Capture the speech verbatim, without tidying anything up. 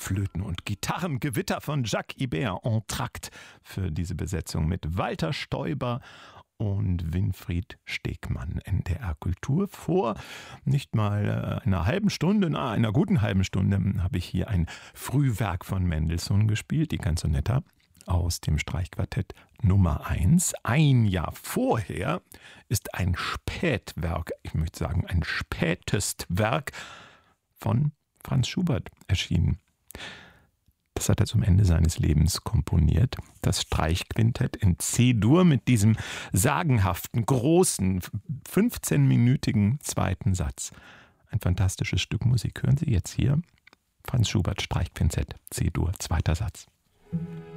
Blockflöten und Gitarrengewitter von Jacques Ibert Entrakt für diese Besetzung mit Walter Stoiber und Winfried Stegmann. N D R Kultur. Vor nicht mal einer halben Stunde, na, einer guten halben Stunde, habe ich hier ein Frühwerk von Mendelssohn gespielt, die Canzonetta aus dem Streichquartett Nummer eins. Ein Jahr vorher ist ein Spätwerk, ich möchte sagen ein Spätestwerk von Franz Schubert erschienen. Das hat er zum Ende seines Lebens komponiert. Das Streichquintett in C-Dur mit diesem sagenhaften, großen, fünfzehnminütigen zweiten Satz. Ein fantastisches Stück Musik. Hören Sie jetzt hier Franz Schubert Streichquintett C-Dur, zweiter Satz.